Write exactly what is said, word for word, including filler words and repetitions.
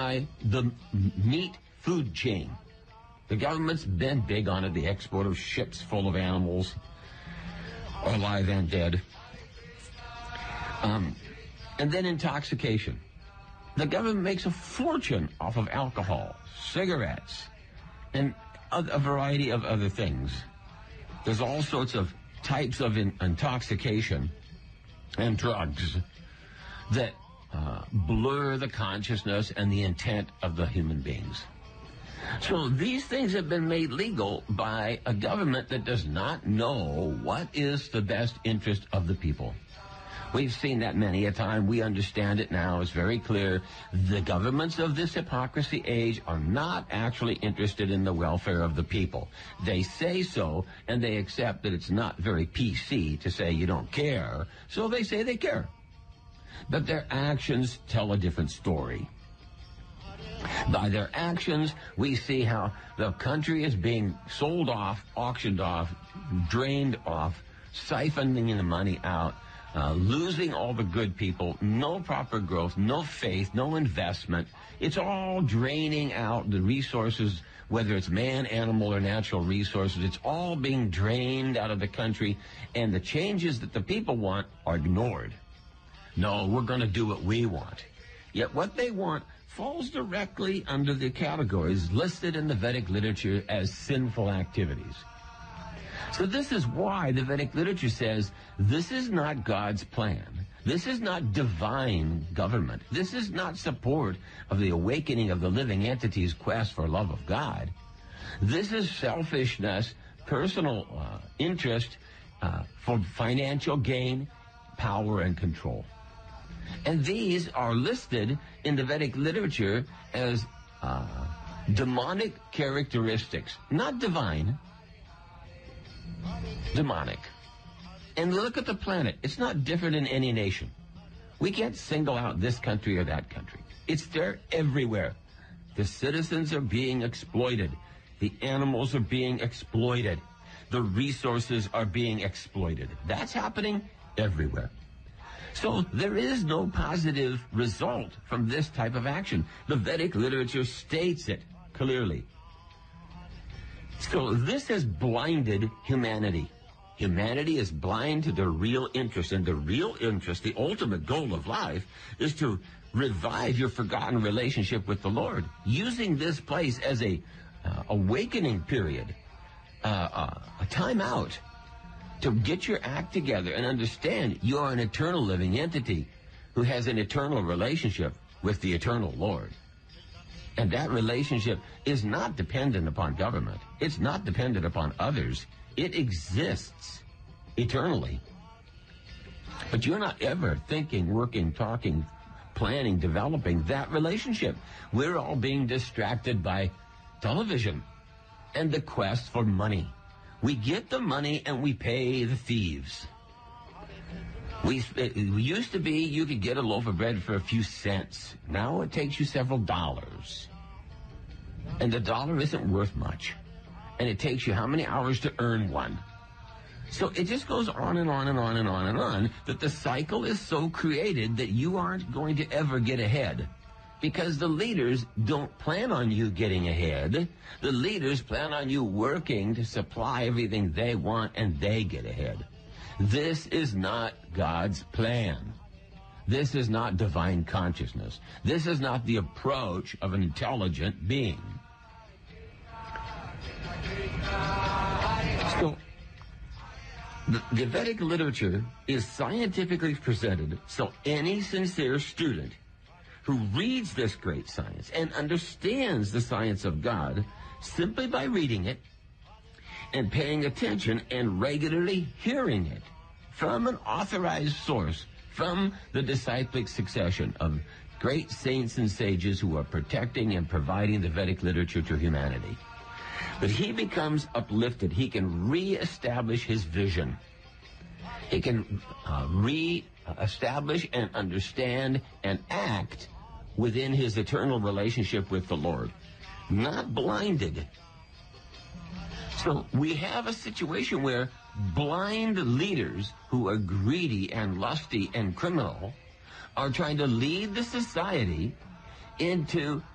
by the meat food chain. The government's been big on it, the export of ships full of animals, alive and dead. Um, and then intoxication. The government makes a fortune off of alcohol, cigarettes, and a, a variety of other things. There's all sorts of types of in, intoxication and drugs that uh, blur the consciousness and the intent of the human beings. So these things have been made legal by a government that does not know what is the best interest of the people. We've seen that many a time. We understand it now. It's very clear. The governments of this hypocrisy age are not actually interested in the welfare of the people. They say so, and they accept that it's not very P C to say you don't care, so they say they care. But their actions tell a different story. By their actions, we see how the country is being sold off, auctioned off, drained off, siphoning the money out, Uh, losing all the good people, no proper growth, no faith, no investment. It's all draining out the resources, whether it's man, animal, or natural resources. It's all being drained out of the country, and the changes that the people want are ignored. No, we're going to do what we want. Yet what they want falls directly under the categories listed in the Vedic literature as sinful activities. So this is why the Vedic literature says this is not God's plan. This is not divine government. This is not support of the awakening of the living entity's quest for love of God. This is selfishness, personal uh, interest uh, for financial gain, power, and control. And these are listed in the Vedic literature as uh, demonic characteristics, not divine, demonic. And look at the planet. It's not different in any nation. We can't single out this country or that country. It's there everywhere. The citizens are being exploited. The animals are being exploited. The resources are being exploited. That's happening everywhere. So there is no positive result from this type of action. The Vedic literature states it clearly. So this has blinded humanity. Humanity is blind to the real interest, and the real interest, the ultimate goal of life, is to revive your forgotten relationship with the Lord, using this place as a uh, awakening period, uh, uh, a time out, to get your act together and understand you are an eternal living entity who has an eternal relationship with the eternal Lord. And that relationship is not dependent upon government. It's not dependent upon others. It exists eternally. But you're not ever thinking, working, talking, planning, developing that relationship. We're all being distracted by television and the quest for money. We get the money and we pay the thieves. We, it used to be you could get a loaf of bread for a few cents. Now it takes you several dollars. And the dollar isn't worth much. And it takes you how many hours to earn one? So it just goes on and on and on and on and on, that the cycle is so created that you aren't going to ever get ahead. Because the leaders don't plan on you getting ahead. The leaders plan on you working to supply everything they want, and they get ahead. This is not God's plan. This is not divine consciousness. This is not the approach of an intelligent being. So, the, the Vedic literature is scientifically presented so any sincere student who reads this great science and understands the science of God simply by reading it and paying attention and regularly hearing it from an authorized source, from the disciplic succession of great saints and sages who are protecting and providing the Vedic literature to humanity. But he becomes uplifted. He can re-establish his vision. He can uh, re-establish and understand and act within his eternal relationship with the Lord, not blinded. So we have a situation where blind leaders who are greedy and lusty and criminal are trying to lead the society into